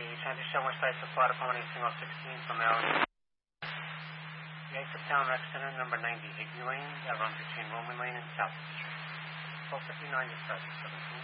Transition West Side Supply Department, single 16 from Allen. The exit town accident number 90, Higby Lane, that runs between Roman Lane and South Street. 1259 dispatch 17.